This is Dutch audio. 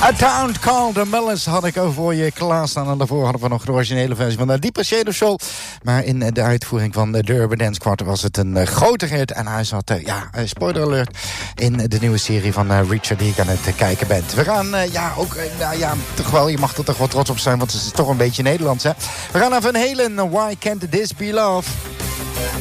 A Town Called the Melons had ik voor je klaarstaan. En daarvoor hadden we nog de originele versie van de Deeper Shade of Soul. Maar in de uitvoering van de Urban Dance Squad was het een grote hit. En hij zat, spoiler alert, in de nieuwe serie van Reacher die ik aan het kijken bent. We gaan, toch wel, je mag er toch wel trots op zijn, want het is toch een beetje Nederlands, hè. We gaan naar Van Halen, Why Can't This Be Love?